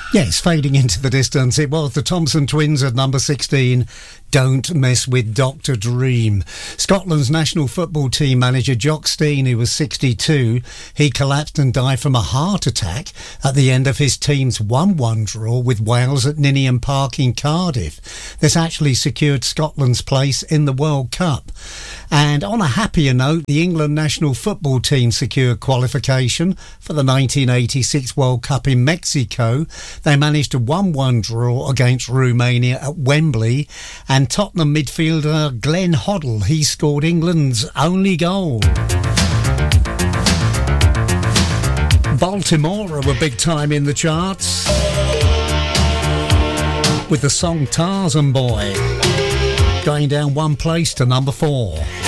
Yes, fading into the distance, it was the Thompson Twins at number 16, Don't Mess With Dr. Dream. Scotland's national football team manager Jock Stein, who was 62, he collapsed and died from a heart attack at the end of his team's 1-1 draw with Wales at Ninian Park in Cardiff. This actually secured Scotland's place in the World Cup. And on a happier note, the England national football team secured qualification for the 1986 World Cup in Mexico. They managed a 1-1 draw against Romania at Wembley, and Tottenham midfielder Glenn Hoddle, he scored England's only goal. Baltimore were big time in the charts with the song Tarzan Boy, going down one place to number 4.